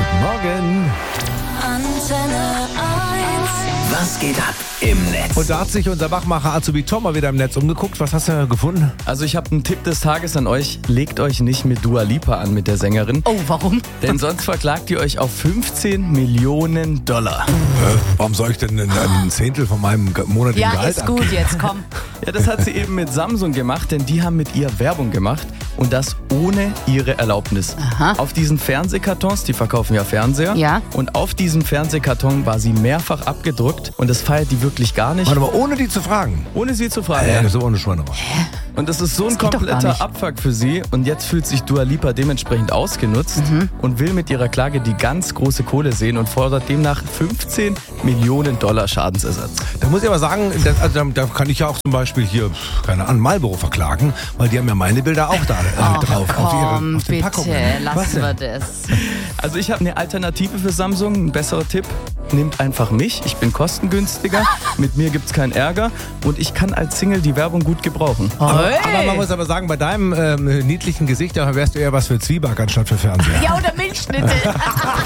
Guten Morgen. Antenne 1. Was geht ab im Netz? Und da hat sich unser Wachmacher Azubi Tom mal wieder im Netz umgeguckt. Was hast du gefunden? Also ich habe einen Tipp des Tages an euch. Legt euch nicht mit Dua Lipa an, mit der Sängerin. Oh, warum? Denn sonst verklagt ihr euch auf 15 Millionen Dollar. Warum soll ich denn ein Zehntel von meinem monatlichen Ja, Gehalt ist gut, abgeben? jetzt komm. Ja, das hat sie eben mit Samsung gemacht, denn die haben mit ihr Werbung gemacht. Und das ohne ihre Erlaubnis. Aha. Auf diesen Fernsehkartons, die verkaufen ja Fernseher. Ja. Und auf diesem Fernsehkarton war sie mehrfach abgedruckt. Und das feiert die wirklich gar nicht. Warte mal, ohne die zu fragen. Ohne sie zu fragen. So ohne Schweinerei. Und das ist so ein Das geht doch gar kompletter nicht. Abfuck für sie. Und jetzt fühlt sich Dua Lipa dementsprechend ausgenutzt und will mit ihrer Klage die ganz große Kohle sehen und fordert demnach 15 Millionen Dollar Schadensersatz. Da muss ich aber sagen, da kann ich ja auch zum Beispiel hier, keine Ahnung, Marlboro verklagen, weil die haben ja meine Bilder auch da drauf. Komm, auf den bitte, Packungen. Was lassen denn? wir das. Also ich habe eine Alternative für Samsung, ein besserer Tipp. Nehmt einfach mich, ich bin kostengünstiger, mit mir gibt's keinen Ärger und ich kann als Single die Werbung gut gebrauchen. Aber man muss aber sagen, bei deinem niedlichen Gesicht, da wärst du eher was für Zwieback anstatt für Fernseher. Ja, oder Milchschnitte.